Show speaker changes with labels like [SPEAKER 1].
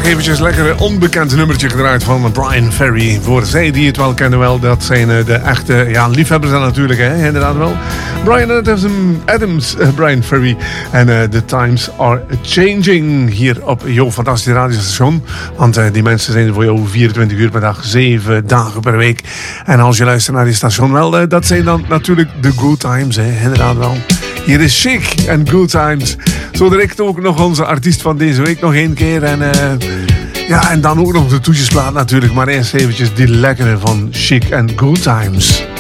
[SPEAKER 1] eventjes lekker een onbekend nummertje gedraaid van Bryan Ferry. Voor zij die het wel kennen wel, dat zijn de echte liefhebbers dan natuurlijk, hè, inderdaad wel. Bryan Ferry en The Times Are Changing hier op jouw fantastische radiostation. Want die mensen zijn er voor jou 24 uur per dag, 7 dagen per week. En als je luistert naar die station wel, dat zijn dan natuurlijk de good times, hè, inderdaad wel. Hier is Chic en Good Times. Zo direct ook nog onze artiest van deze week nog één keer. En dan ook nog de toetjesplaat natuurlijk. Maar eerst eventjes die lekkere van Chic en Good Times.